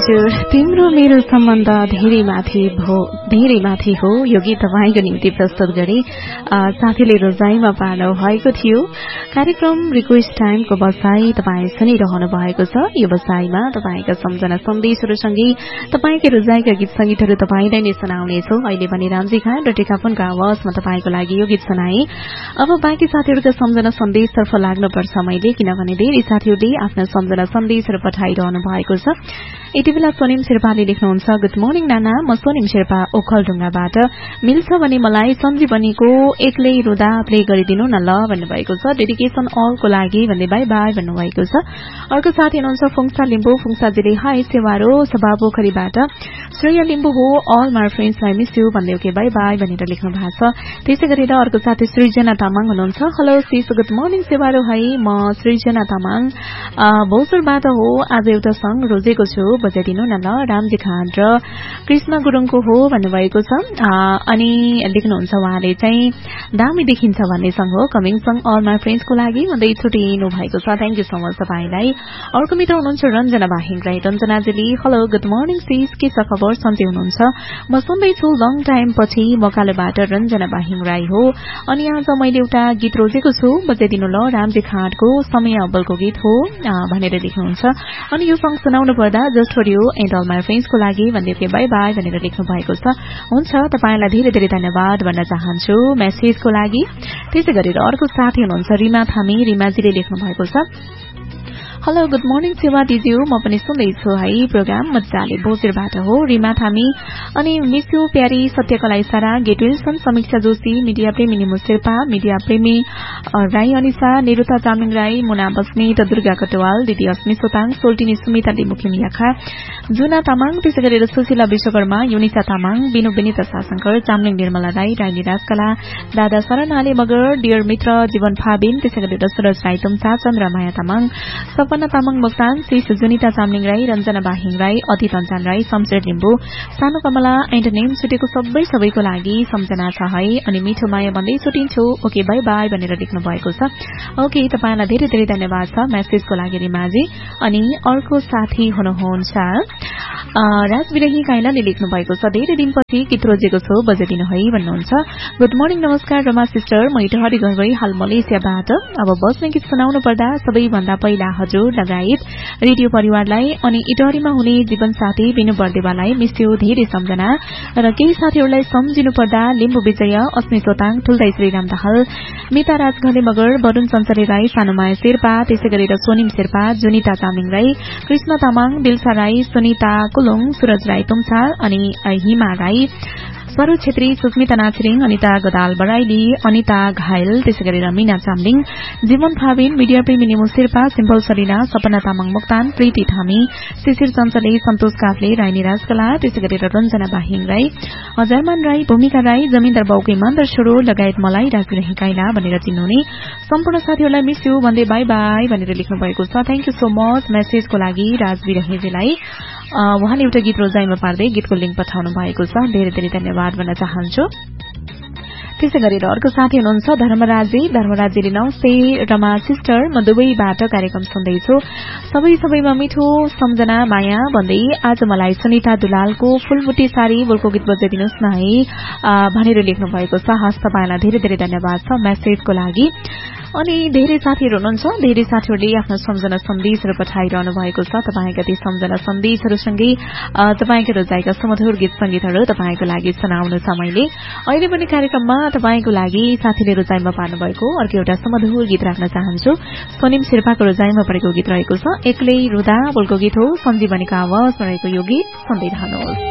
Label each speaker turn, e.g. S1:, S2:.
S1: हजुर तिम्रो मेरो सम्बन्ध धेरै माथि हो यो गीत तपाईँको निम्ति प्रस्तुत गरे साथीले रोजाइमा पार्नु भएको थियो। कार्यक्रम रिक्वेस्ट टाइमको बसाई तपाईँ सुनिरहनु भएको छ। यो बसाईमा तपाईँका सम्झना सन्देशहरूसँगै तपाईँकै रोजाइका गीत संगीतहरू तपाईँलाई नै सुनाउनेछौ। अहिले पनि रामजी खान र टेकाफोनको आवाजमा तपाईँको लागि यो गीत सुनाए। अब बाँकी साथीहरूका सम्झना सन्देशतर्फ लाग्नुपर्छ मैले, किनभने धेरै साथीहरूले आफ्ना सम्झना सन्देशहरू पठाइरहनु भएको छ। यति बेला सोनिम शेर्पाले लेख्नुहुन्छ, गुड मर्निङ नाना, म सोनिम शेर्पा ओखलढुङ्गाबाट। मिल्छ भने मलाई सञ्जीवनीको एक्लै रुँदा प्ले गरिदिनु न ल भन्नुभएको छ। डेडिकेसन अलको लागि भन्दै बाई बाई भन्नुभएको छ। अर्को साथी हुनुहुन्छ फुङसा लिम्बू, फुङसाजीले हाई सेवारो सभापोखरीबाट श्रेया लिम्बू हो, अल माई फ्रेन्ड्सलाई मिस यू भन्दै ओके बाई बाई भनेर लेख्नु भएको छ। त्यसै गरेर अर्को साथी सृजना तामाङ हुनुहुन्छ, हेलो सिस गुड मर्निङ सेवारो है, म सृजना तामाङ भोसरबाट हो। आज एउटा सङ रोजेको छु, बजाइदिनु न ल, रामजी खान र कृष्ण गुरुङको हो भन्नुभएको छ। अनि लेख्नुहुन्छ उहाँले चाहिँ दामी देखिन्छ भन्ने सङ हो, कमिङ सङ अल माई फ्रेन्ड्सको लागि भन्दै छुट्टिनु भएको छ। थ्याङ्क यू सो मच तपाईँलाई। अर्को मित्र हुनुहुन्छ Ranjana बाहिङ Rai, रञ्जनाजीले hello good morning cease, के छ खबर, सन्चै हुनुहुन्छ? म सुन्दैछु लङ टाइम पछि मकालोबाट रञ्जना बाहिङ राई हो। अनि आज मैले एउटा गीत रोजेको छु, बजाइदिनु ल, रामजी खाँडको समय अब्बलको गीत हो भनेर लेख्नुहुन्छ। अनि यो सङ सुनाउनु पर्दा just for you and all my फ्रेन्ड्सको लागि भन्दै के बाई बाई भनेर लेख्नु भएको छ। हुन्छ, तपाईँलाई धेरै धेरै धन्यवाद भन्न चाहन्छु मेसेजको लागि। त्यसै गरेर अर्को साथी हुनुहुन्छ रिमा थामी, रिमाजीले लेख्नु भएको छ, हेलो गुड मर्निङ सेवा दिज्यू, म पनि सुन्दैछु है प्रोग्राम मजाले बोजेरबाट हो रिमा थामी। अनि मिस यू प्यारी, सत्यकला इसारा, गेट विल्सन, समीक्षा जोशी, मिडिया प्रेमी निमु शेर्पा, मिडिया प्रेमी राई अनिसा, निरुता चामिङ राई, मुना बस्नेत, दुर्गा कटवाल, दिदी अस्मी सोताङ, सोल्टिनी सुमिता लिमुखी मियाखा, जुना तामाङ, त्यसै गरेर सुशीला विश्वकर्मा, युनिसा तामाङ, बिनु बेनिता साशंकर, चामलिङ निर्मला राई, राई राजकला, दादा शरण आले मगर, डियर मित्र जीवन फाबिन, त्यसै गरेर सुरज राई तुमसा, चन्द्रमाया तामाङ, सपना तामाङ मोक्तान, शिश जुनिता चामलिङ राई, रञ्जना बाहिङ राई, अति तन्चान राई, शमशेर लिम्बू, सानो कमला एन्ड नेम छुटेको सबैको लागि सम्झना छ है। अनि मिठो माया भन्दै छुटिन्छु, ओके बाई बाई भनेर लेख्नु भएको छ। ओके, तपाईँलाई धेरै धेरै धन्यवाद छ मेसेजको लागि रिमाजी। अनि अर्को साथी हुनुहुन्छ राज विरही काइलाले लेख्नु भएको छ, धेरै दिनपछि गीत रोजेको छु, बजाइदिनु है भन्नुहुन्छ। गुड मर्निङ नमस्कार रमा सिस्टर, म इटहरी गई हाल मलेसियाबाट। अब बस्ने गीत सुनाउनु पर्दा सबैभन्दा पहिला हजुर लगायत रेडियो परिवारलाई अनि इटहरीमा हुने जीवनसाथी बिनु बर्देवालाई मिस यू, धेरै सम्झना। र केही साथीहरूलाई सम्झिनु पर्दा लिम्बू विजय, अस्मी सोताङ, ठुल्दाई श्रीराम दाहाल, मिता राज घले मगर, वरुण चञ्चले राई, सानुमाया शेर्पा, त्यसै गरेर सोनिम शेर्पा, जुनिता चामिङ राई, कृष्ण तामाङ, दिलसा राई, सुनिता कुलुङ, सूरज राई तुमसा, अनि हिमा राई, स्वरूप छेत्री, सुस्मिता नाचरिङ, अनिता गदाल बराइली, अनिता घायल, त्यसै गरेर मीना चामलिङ, जीवन फाबिन, मिडिया प्रेमी निमु शेर्पा, सिम्पल सरिना, सपना तामाङ मोक्तान, प्रीति थामी, शिशिर चञ्चले, सन्तोष काफले, राई राजकला, त्यसै गरेर रञ्जना बाहिङ राई, जयमान राई, भूमिका राई, जमिनदार बाउको इमानदार छोरो लगायत मलाई राजविरही काइला भनेर चिन्नुहुने सम्पूर्ण साथीहरूलाई मिस यू भन्दै बाई बाई भनेर लेख्नु भएको छ। थ्याङ्क यू सो मच मेसेजको लागि राजविरहीजीलाई। उहाँले एउटा गीत रोजाइमा पार्दै गीतको लिंक पठाउनु भएको छ, धेरै धेरै धन्यवाद भन्न चाहन्छु। त्यसै गरेर अर्को साथी हुनुहुन्छ धर्मराजीले नमस्ते रमा सिस्टर, म दुबईबाट कार्यक्रम सुन्दैछु, सबैमा मिठो सम्झना माया भन्दै आज मलाई सुनिता दुलालको फूलबुटी सारी बोलको गीत बजाइदिनुहोस् न है भनेर लेख्नु भएको छ। हस्, तपाईलाई धेरै धेरै धन्यवाद छ मेसेजको लागि। अनि धेरै साथीहरू हुनुहुन्छ, धेरै साथीहरूले आफ्नो सम्झना सन्देशहरू पठाइरहनु भएको छ। तपाईँका ती सम्झना सन्देशहरूसँगै तपाईँको रोजाइका सुमधुर गीत संगीतहरू तपाईँको लागि सुनाउनु छ मैले। अहिले पनि कार्यक्रममा तपाईँको लागि साथीले रोजाइमा पार्नुभएको अर्को एउटा सुमधुर गीत राख्न चाहन्छु। सोनिम शेर्पाको रोजाइमा परेको गीत रहेको छ, एक्लै रुँदा बोलको गीत हो, सञ्जीवनीको आवाजमा रहेको यो गीत सुन्दै रहनुहोस्।